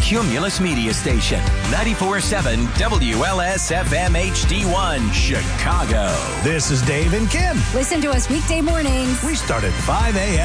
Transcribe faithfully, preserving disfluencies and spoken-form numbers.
Cumulus Media Station, ninety-four point seven W L S F M H D one, Chicago. This is Dave and Kim. Listen to us weekday mornings. We start at five a.m.